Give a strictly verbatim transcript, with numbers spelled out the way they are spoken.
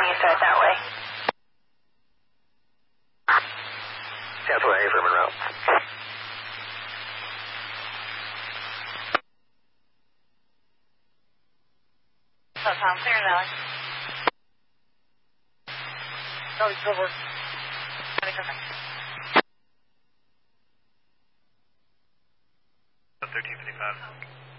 I'm used to it that way. Cancel A for Monroe. So Tom, clear it out. Charlie, cover. Charlie, cover. thirteen fifty-five.